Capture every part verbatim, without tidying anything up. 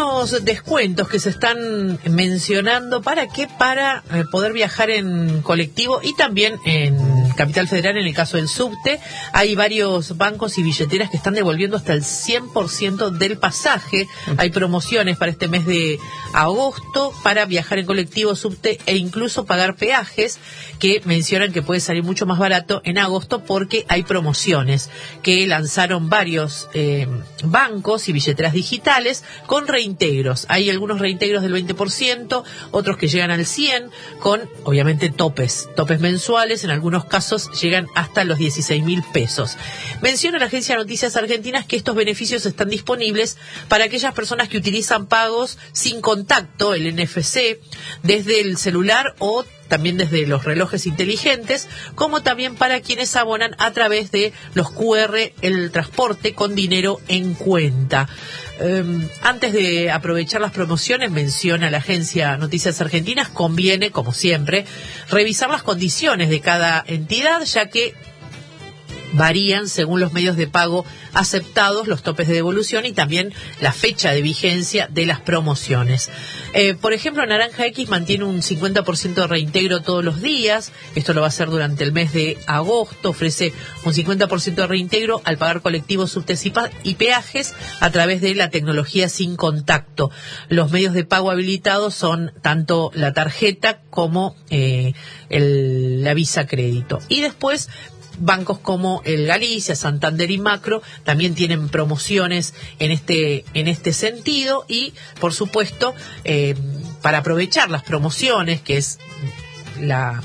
algunos descuentos que se están mencionando. ¿Para qué? Para eh, poder viajar en colectivo y también en Capital Federal, en el caso del subte. Hay varios bancos y billeteras que están devolviendo hasta el cien por ciento del pasaje. Hay promociones para este mes de agosto para viajar en colectivo, subte e incluso pagar peajes, que mencionan que puede salir mucho más barato en agosto porque hay promociones que lanzaron varios eh, bancos y billeteras digitales con reintegros. Hay algunos reintegros del veinte por ciento, otros que llegan al cien por ciento, con obviamente topes, topes mensuales, en algunos casos llegan hasta los dieciséis mil pesos. Menciona la Agencia de Noticias Argentinas que estos beneficios están disponibles para aquellas personas que utilizan pagos sin contacto, el N F C, desde el celular o también desde los relojes inteligentes, como también para quienes abonan a través de los Q R, el transporte con dinero en cuenta. Eh, antes de aprovechar las promociones, menciona la Agencia Noticias Argentinas, conviene, como siempre, revisar las condiciones de cada entidad, ya que varían según los medios de pago aceptados, los topes de devolución y también la fecha de vigencia de las promociones. Eh, por ejemplo, Naranja X mantiene un cincuenta por ciento de reintegro todos los días. Esto lo va a hacer durante el mes de agosto. Ofrece un cincuenta por ciento de reintegro al pagar colectivos, subtes y, y peajes a través de la tecnología sin contacto. Los medios de pago habilitados son tanto la tarjeta como eh, el, la Visa Crédito. Y después, bancos como el Galicia, Santander y Macro también tienen promociones en este en este sentido y, por supuesto, eh, para aprovechar las promociones, que es la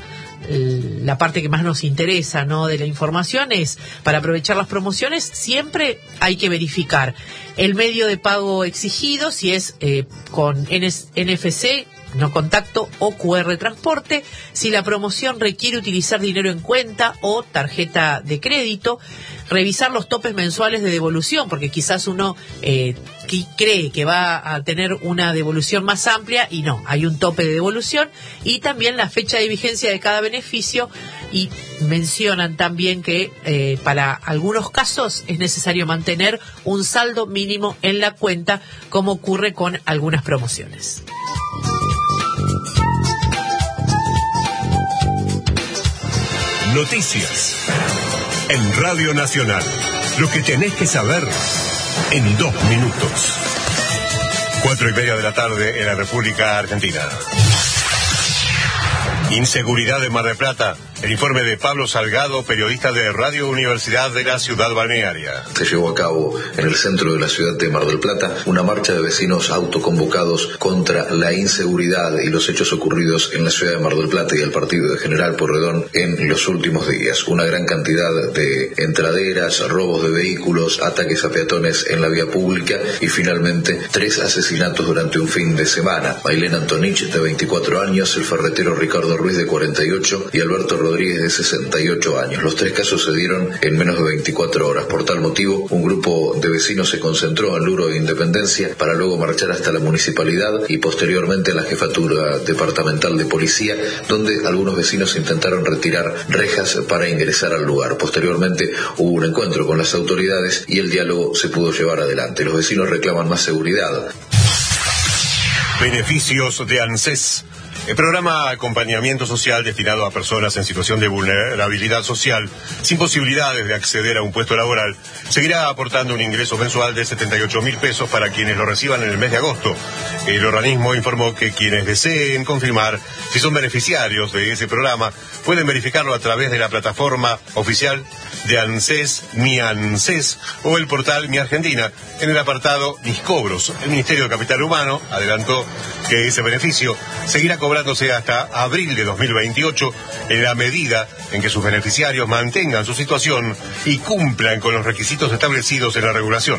la parte que más nos interesa, ¿no?, de la información, es para aprovechar las promociones siempre hay que verificar el medio de pago exigido, si es eh, con N F C, no contacto, o Q R transporte, si la promoción requiere utilizar dinero en cuenta o tarjeta de crédito, revisar los topes mensuales de devolución, porque quizás uno eh, que cree que va a tener una devolución más amplia y no, hay un tope de devolución, y también la fecha de vigencia de cada beneficio. Y mencionan también que eh, para algunos casos es necesario mantener un saldo mínimo en la cuenta, como ocurre con algunas promociones. Noticias en Radio Nacional. Lo que tenés que saber en dos minutos. Cuatro y media de la tarde en la República Argentina. Inseguridad en Mar del Plata. El informe de Pablo Salgado, periodista de Radio Universidad de la Ciudad Balnearia. Se llevó a cabo en el centro de la ciudad de Mar del Plata una marcha de vecinos autoconvocados contra la inseguridad y los hechos ocurridos en la ciudad de Mar del Plata y el partido de General Pueyrredón en los últimos días. Una gran cantidad de entraderas, robos de vehículos, ataques a peatones en la vía pública y finalmente tres asesinatos durante un fin de semana. Mailena Antonich, de veinticuatro años, el ferretero Ricardo Ruiz, de cuarenta y ocho, y Alberto Rodríguez, de sesenta y ocho años. Los tres casos se dieron en menos de veinticuatro horas. Por tal motivo, un grupo de vecinos se concentró en Luro de Independencia para luego marchar hasta la municipalidad y posteriormente a la jefatura departamental de policía, donde algunos vecinos intentaron retirar rejas para ingresar al lugar. Posteriormente hubo un encuentro con las autoridades y el diálogo se pudo llevar adelante. Los vecinos reclaman más seguridad. Beneficios de ANSES. El programa Acompañamiento Social destinado a personas en situación de vulnerabilidad social sin posibilidades de acceder a un puesto laboral seguirá aportando un ingreso mensual de setenta y ocho mil pesos para quienes lo reciban en el mes de agosto. El organismo informó que quienes deseen confirmar si son beneficiarios de ese programa pueden verificarlo a través de la plataforma oficial de ANSES, Mi ANSES, o el portal Mi Argentina, en el apartado Mis Cobros. El Ministerio de Capital Humano adelantó que ese beneficio seguirá cobrándose hasta abril de dos mil veintiocho, en la medida en que sus beneficiarios mantengan su situación y cumplan con los requisitos establecidos en la regulación.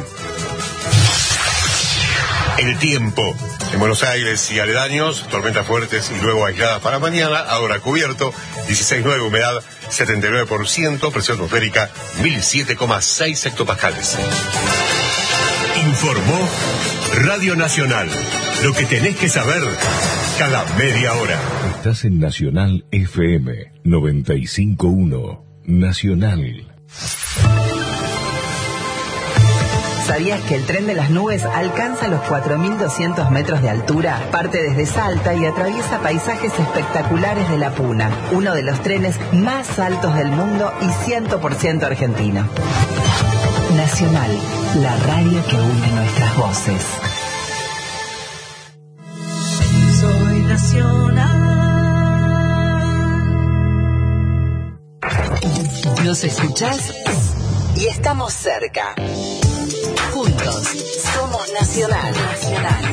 El tiempo. En Buenos Aires y aledaños, tormentas fuertes y luego aisladas para mañana, ahora cubierto, dieciséis coma nueve, humedad setenta y nueve por ciento, presión atmosférica mil siete coma seis hectopascales. Informó Radio Nacional. Lo que tenés que saber cada media hora. Estás en Nacional F M noventa y cinco punto uno. Nacional. ¿Sabías que el tren de las nubes alcanza los cuatro mil doscientos metros de altura? Parte desde Salta y atraviesa paisajes espectaculares de La Puna, uno de los trenes más altos del mundo y cien por ciento argentino. Nacional, la radio que une nuestras voces. Soy Nacional. Nos escuchás y estamos cerca. Juntos somos Nacional. Nacional.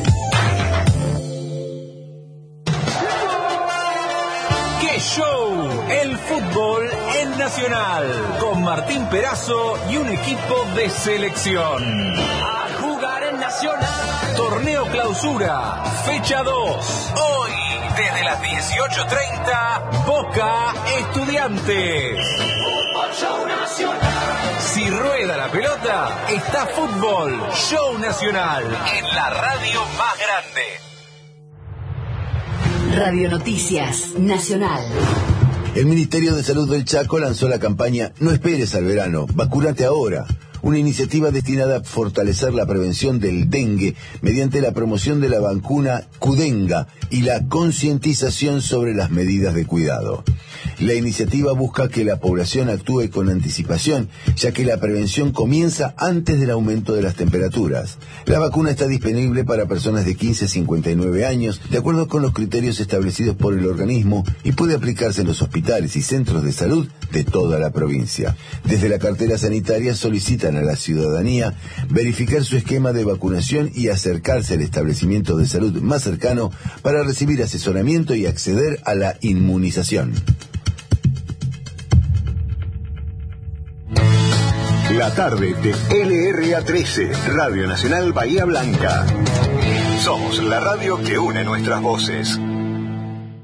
¡Qué show! El fútbol en Nacional, con Martín Perazo y un equipo de selección. A jugar en Nacional. Torneo Clausura, fecha dos. Hoy, desde las dieciocho treinta, Boca Estudiantes. Fútbol Show Nacional. Si rueda la pelota, está Fútbol Show Nacional en la radio más grande. Radio Noticias Nacional. El Ministerio de Salud del Chaco lanzó la campaña No esperes al verano, vacúnate ahora. Una iniciativa destinada a fortalecer la prevención del dengue mediante la promoción de la vacuna Qdenga y la concientización sobre las medidas de cuidado. La iniciativa busca que la población actúe con anticipación, ya que la prevención comienza antes del aumento de las temperaturas. La vacuna está disponible para personas de quince a cincuenta y nueve años, de acuerdo con los criterios establecidos por el organismo, y puede aplicarse en los hospitales y centros de salud de toda la provincia. Desde la cartera sanitaria solicitan a la ciudadanía verificar su esquema de vacunación y acercarse al establecimiento de salud más cercano para recibir asesoramiento y acceder a la inmunización. La tarde de L R A trece, Radio Nacional Bahía Blanca. Somos la radio que une nuestras voces.